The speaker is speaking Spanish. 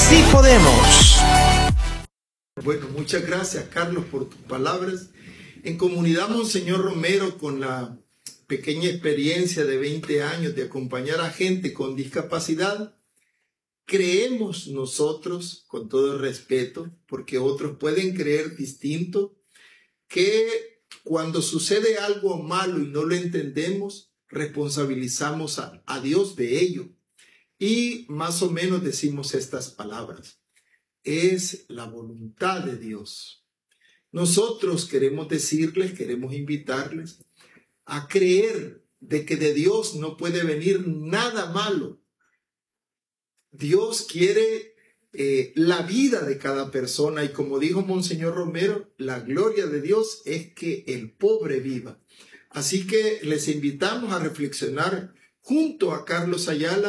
Sí podemos. Bueno, muchas gracias, Carlos, por tus palabras. En Comunidad Monseñor Romero, con la pequeña experiencia de 20 años de acompañar a gente con discapacidad, creemos nosotros, con todo el respeto, porque otros pueden creer distinto, que cuando sucede algo malo y no lo entendemos, responsabilizamos a Dios de ello. Y más o menos decimos estas palabras: es la voluntad de Dios. Nosotros queremos decirles, queremos invitarles a creer de que de Dios no puede venir nada malo. Dios quiere la vida de cada persona, y como dijo Monseñor Romero, la gloria de Dios es que el pobre viva. Así que les invitamos a reflexionar junto a Carlos Ayala